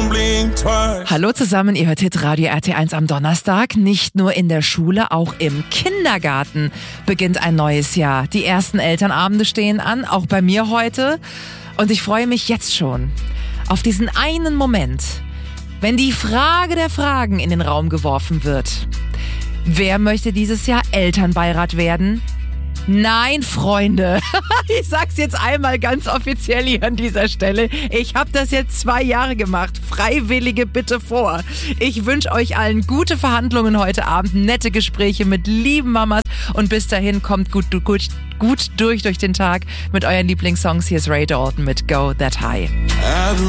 don't blink twice. Hallo zusammen, ihr hört Hitradio RT1 am Donnerstag. Nicht nur in der Schule, auch im Kindergarten beginnt ein neues Jahr. Die ersten Elternabende stehen an, auch bei mir heute. Und ich freue mich jetzt schon auf diesen einen Moment, wenn die Frage der Fragen in den Raum geworfen wird. Wer möchte dieses Jahr Elternbeirat werden? Nein, Freunde. Ich sag's jetzt einmal ganz offiziell hier an dieser Stelle. Ich habe das jetzt 2 Jahre gemacht. Freiwillige bitte vor. Ich wünsche euch allen gute Verhandlungen heute Abend, nette Gespräche mit lieben Mamas und bis dahin kommt gut durch den Tag mit euren Lieblingssongs. Hier ist Ray Dalton mit Go That High.